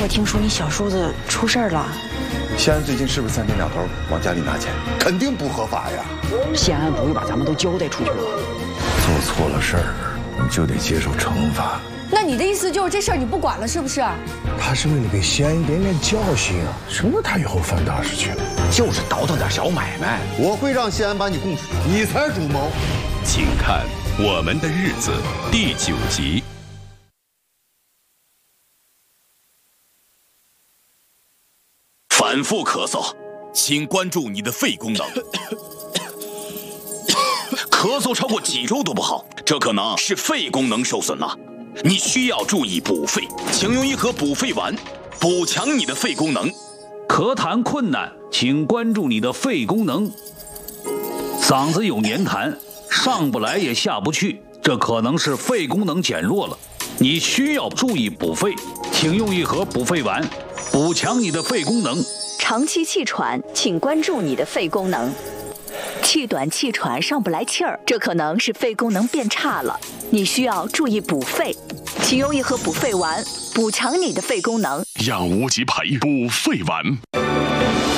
我听说你小叔子出事儿了。 西安最近是不是三天两头往家里拿钱？ 肯定不合法呀！ 西安不会把咱们都交代出去吧？ 做错了事儿，你就得接受惩罚。 那你的意思就是这事儿你不管了，是不是？ 他是为了给西安一点点教训啊，省得他以后犯大事去了。 就是倒腾点小买卖。 我会让西安把你供出去，你才是主谋。 请看《我们的日子》第9集。反复咳嗽，请关注你的肺功能。咳嗽超过几周都不好，这可能是肺功能受损了。你需要注意补肺，请用一盒补肺丸，补强你的肺功能。 咳痰困难，请关注你的肺功能。嗓子有黏痰，上不来也下不去，这可能是肺功能减弱了。你需要注意补肺，请用一盒补肺丸，补强你的肺功能。 长期气喘，请关注你的肺功能。气短气喘上不来气儿，这可能是肺功能变差了，你需要注意补肺，请用一盒补肺丸，补强你的肺功能。 养无极培补肺丸。